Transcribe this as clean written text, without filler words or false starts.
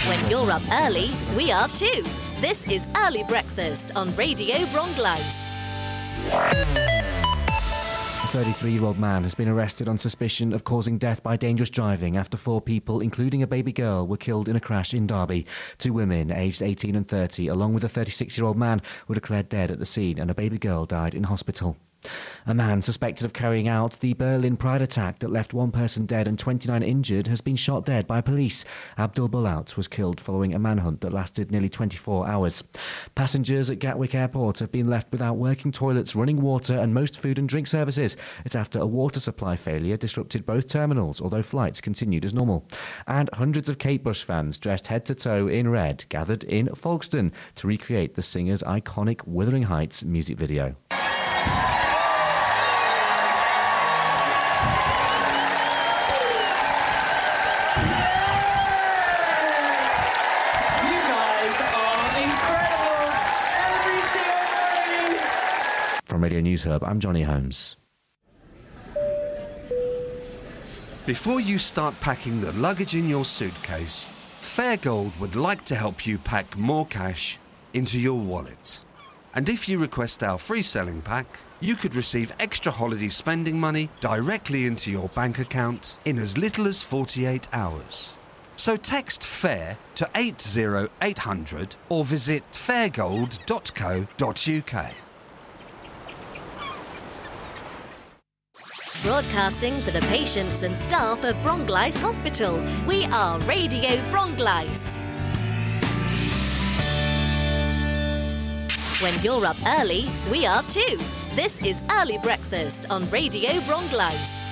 When you're up early, we are too. This is Early Breakfast on Radio Bronglais. A 33-year-old man has been arrested on suspicion of causing death by dangerous driving after 4 people, including a baby girl, were killed in a crash in Derby. 2 women, aged 18 and 30, along with a 36-year-old man, were declared dead at the scene, and a baby girl died in hospital. A man suspected of carrying out the Berlin Pride attack that left 1 person dead and 29 injured has been shot dead by police. Abdul Bulaut was killed following a manhunt that lasted nearly 24 hours. Passengers at Gatwick Airport have been left without working toilets, running water and most food and drink services. It's after a water supply failure disrupted both terminals, although flights continued as normal. And hundreds of Kate Bush fans dressed head to toe in red gathered in Folkestone to recreate the singer's iconic Wuthering Heights music video. From Radio News Hub, I'm Johnny Holmes. Before you start packing the luggage in your suitcase, Fairgold would like to help you pack more cash into your wallet. And if you request our free selling pack, you could receive extra holiday spending money directly into your bank account in as little as 48 hours. So text FAIR to 80800 or visit fairgold.co.uk. Broadcasting for the patients and staff of Bronglais Hospital, we are Radio Bronglais. When you're up early, we are too. This is Early Breakfast on Radio Bronglais.